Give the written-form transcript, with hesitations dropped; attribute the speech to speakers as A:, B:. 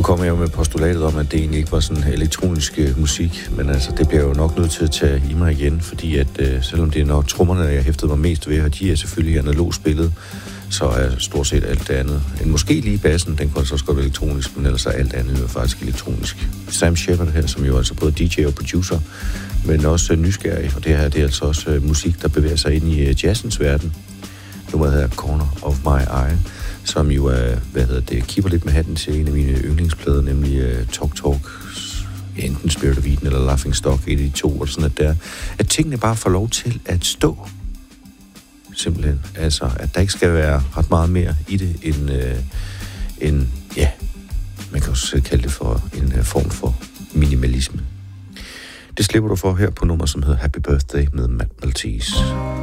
A: kommer jeg jo med postulatet om, at det egentlig ikke var sådan elektronisk musik, men altså, det bliver jeg jo nok nødt til at tage i mig igen, fordi at selvom det er nok trommerne, jeg hæftede mig mest ved, og de er selvfølgelig analog spillet, så er stort set alt det andet. En måske lige bassen, den kunne så også godt være elektronisk, men ellers er alt andet jo faktisk elektronisk. Sam Shepard her, som jo altså både DJ og producer, men også nysgerrig, og det her det er altså også musik, der bevæger sig ind i jazzens verden. Nummeret hedder Corner of My Eye, som jo er, kipper lidt med hatten til en af mine yndlingsplader, nemlig Talk Talk, enten Spirit of Eden eller Laughing Stock, et af de to, og sådan at tingene bare får lov til at stå. Simpelthen. Altså, at der ikke skal være ret meget mere i det, end man kan også kalde det for en form for minimalisme. Det slipper du for her på nummer, som hedder Happy Birthday med Matt Maltese.